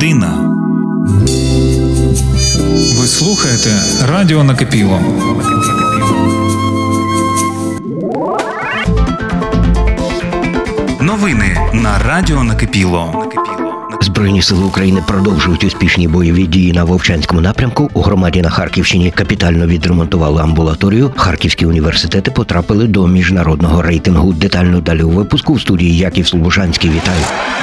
людина. Ви слухаєте Радіо Накипіло. Новини на Радіо Накипіло. Збройні сили України продовжують успішні бойові дії на Вовчанському напрямку. У громаді на Харківщині капітально відремонтували амбулаторію. Харківські університети потрапили до міжнародного рейтингу. Детально далі у випуску. В студії Яків Слобожанський. Вітаю.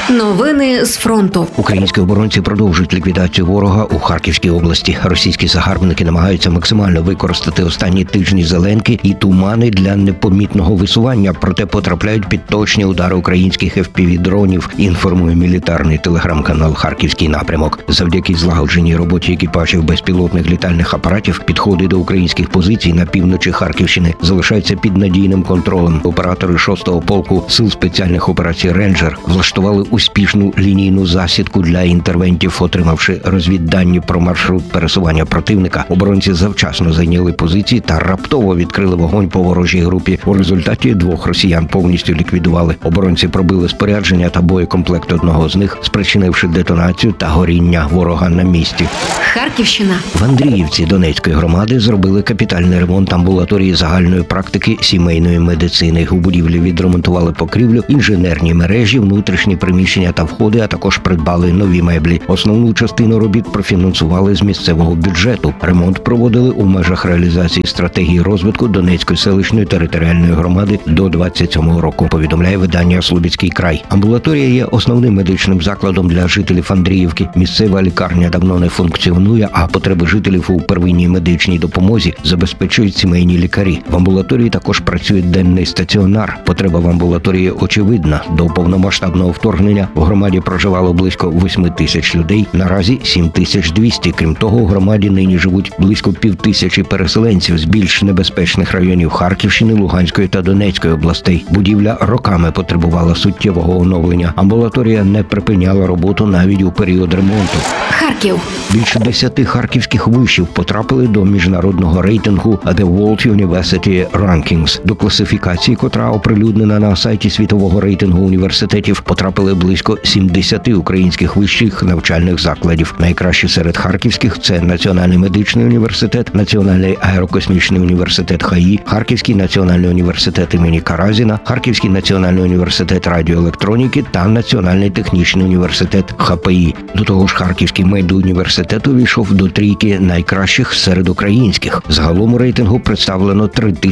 Новини з фронту. Українські оборонці продовжують ліквідацію ворога у Харківській області. Російські загарбники намагаються максимально використати останні тижні зеленки і тумани для непомітного висування, проте потрапляють під точні удари українських FPV-дронів, інформує мілітарний телеграм-канал «Харківський напрямок». Завдяки злагодженій роботі екіпажів безпілотних літальних апаратів підходи до українських позицій на півночі Харківщини залишаються під надійним контролем. Оператори 6-го полку Сил спеціальних операцій «Рейнджер» влаштували успішну лінійну засідку для інтервентів, отримавши розвіддані про маршрут пересування противника. Оборонці завчасно зайняли позиції та раптово відкрили вогонь по ворожій групі. У результаті 2 росіян повністю ліквідували. Оборонці пробили спорядження та боєкомплект одного з них, спричинивши детонацію та горіння ворога на місці. Харківщина. В Андріївці Донецької громади зробили капітальний ремонт амбулаторії загальної практики сімейної медицини. У будівлі відремонтували покрівлю, інженерні мережі, внутрішні приміщення та входи, а також придбали нові меблі. Основну частину робіт профінансували з місцевого бюджету. Ремонт проводили у межах реалізації стратегії розвитку Донецької селищної територіальної громади до 27-го року, повідомляє видання «Слобідський край». Амбулаторія є основним медичним закладом для жителів Андріївки. Місцева лікарня давно не функціонує, а потреби жителів у первинній медичній допомозі забезпечують сімейні лікарі. В амбулаторії також працює денний стаціонар. Потреба в амбулаторії очевидна. До повномасштабного вторгнення в громаді проживало близько 8 тисяч людей, наразі 7200. Крім того, у громаді нині живуть близько 5000 переселенців з більш небезпечних районів Харківщини, Луганської та Донецької областей. Будівля роками потребувала суттєвого оновлення. Амбулаторія не припиняла роботу навіть у період ремонту. Харків. Більше 10 харківських вишів потрапили до міжнародного рейтингу The World University Rankings. До класифікації, котра оприлюднена на сайті світового рейтингу університетів, потрапили близько 70 українських вищих навчальних закладів. Найкращі серед харківських – це Національний медичний університет, Національний аерокосмічний університет ХАІ, Харківський національний університет імені Каразіна, Харківський національний університет радіоелектроніки та Національний технічний університет ХПІ. До того ж, Харківський медуніверситет увійшов до трійки найкращих серед українських. Загалом у рейтингу представлено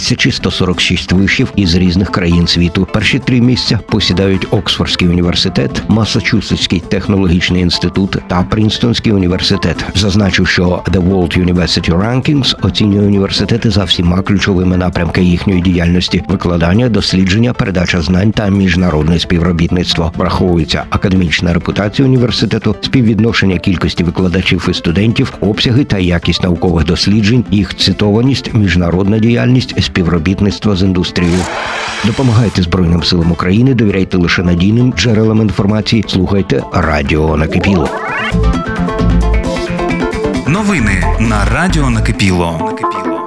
3146 вишів із різних країн світу. Перші 3 місця посідають Оксфордський університет, Массачусетський технологічний інститут та Принстонський університет. Зазначу, що The World University Rankings оцінює університети за всіма ключовими напрямками їхньої діяльності: викладання, дослідження, передача знань та міжнародне співробітництво. Враховується академічна репутація університету, співвідношення кількості викладачів і студентів, обсяги та якість наукових досліджень, їх цитованість, міжнародна діяльність, співробітництво з індустрією. Допомагайте Збройним силам України, довіряйте лише надійним джерелам інформації, слухайте Радіо Накипіло. Новини на Радіо Накипіло.